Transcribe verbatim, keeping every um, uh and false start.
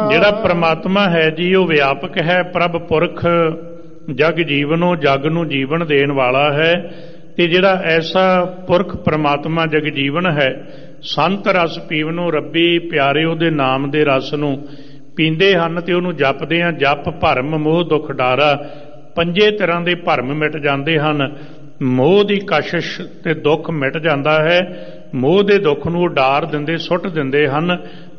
ਜਿਹੜਾ ਪ੍ਰਮਾਤਮਾ ਹੈ ਜੀ ਉਹ ਵਿਆਪਕ ਹੈ, ਪ੍ਰਭ ਪੁਰਖ ਜਗ ਜੀਵਨੋ, ਜਗ ਨੂੰ ਜੀਵਨ ਦੇਣ ਵਾਲਾ ਹੈ। ਤੇ ਜਿਹੜਾ ਐਸਾ ਪੁਰਖ ਪ੍ਰਮਾਤਮਾ ਜਗ ਜੀਵਨ ਹੈ, ਸੰਤ ਰਸ ਪੀਵਨੋ ਰੱਬੀ, ਪਿਆਰੇ ਉਹਦੇ ਨਾਮ ਦੇ ਰਸ ਨੂੰ ਪੀਂਦੇ ਹਨ ਤੇ ਉਹਨੂੰ ਜਪਦੇ ਆ। ਜਪ ਭਰਮ ਮੋਹ ਦੁੱਖ ਡਾਰਾ, ਪੰਜੇ ਤਰ੍ਹਾਂ ਦੇ ਭਰਮ ਮਿਟ ਜਾਂਦੇ ਹਨ। ਮੋਹ ਦੀ ਕਸ਼ਿਸ਼ ਤੇ ਦੁੱਖ ਮਿਟ ਜਾਂਦਾ ਹੈ। ਮੋਹ ਦੇ ਦੁੱਖ ਨੂੰ ਉਹ ਡਾਰ ਦਿੰਦੇ, ਸੁੱਟ ਦਿੰਦੇ ਹਨ।